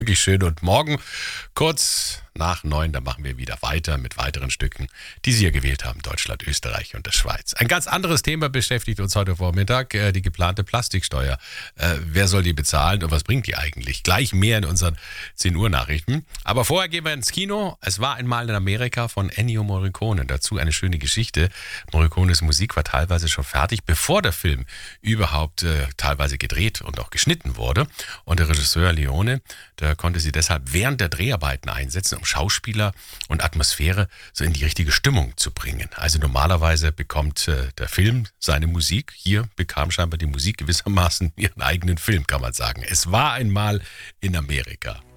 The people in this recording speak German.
Wirklich schön. Und morgen kurz nach 9, da machen wir wieder weiter mit weiteren Stücken, die Sie hier gewählt haben. Deutschland, Österreich und der Schweiz. Ein ganz anderes Thema beschäftigt uns heute Vormittag, die geplante Plastiksteuer. Wer soll die bezahlen und was bringt die eigentlich? Gleich mehr in unseren 10 Uhr Nachrichten. Aber vorher gehen wir ins Kino. Es war einmal in Amerika von Ennio Morricone. Dazu eine schöne Geschichte. Morricones Musik war teilweise schon fertig, bevor der Film überhaupt teilweise gedreht und auch geschnitten wurde. Und der Regisseur Leone, der konnte sie deshalb während der Dreharbeiten einsetzen, um Schauspieler und Atmosphäre so in die richtige Stimmung zu bringen. Also normalerweise bekommt der Film seine Musik. Hier bekam scheinbar die Musik gewissermaßen ihren eigenen Film, kann man sagen. Es war einmal in Amerika.